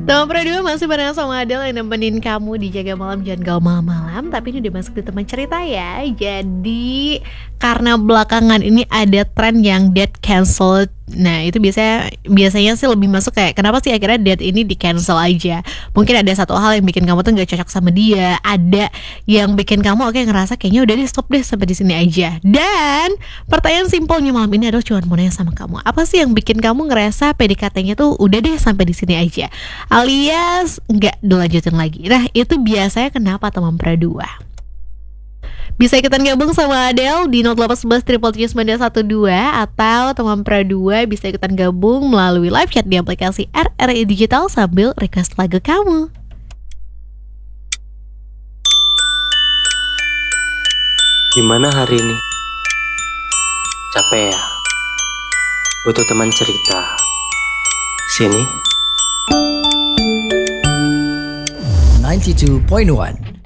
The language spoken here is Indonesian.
Teman Pro 2 masih bareng sama Adele yang nemenin kamu di Jaga Malam Jangan Gaul Malam-malam. Tapi ini udah masuk di teman cerita ya. Jadi karena belakangan ini ada tren yang date cancelled. Nah itu biasanya sih lebih masuk kayak kenapa sih akhirnya date ini di cancel aja. Mungkin ada satu hal yang bikin kamu tuh gak cocok sama dia. Ada yang bikin kamu ngerasa kayaknya udah deh stop deh sampai di sini aja. Dan pertanyaan simpelnya malam ini adalah cuma mau nanya sama kamu, apa sih yang bikin kamu ngerasa PDKT-nya tuh udah deh sampai di sini aja, alias nggak dilanjutin lagi. Nah itu biasanya kenapa teman Pro 2? Bisa ikutan gabung sama Adele di 0811 377 atau teman Pro 2 bisa ikutan gabung melalui live chat di aplikasi RRI Digital sambil request lagu kamu. Gimana hari ini? Capek ya? Butuh teman cerita. Sini. 92.1